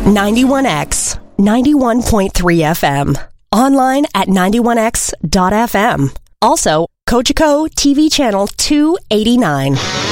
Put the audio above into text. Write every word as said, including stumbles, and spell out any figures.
ninety-one X, ninety-one point three F M. Online at ninety-one x dot f m. Also, Cogeco T V channel two eighty-nine.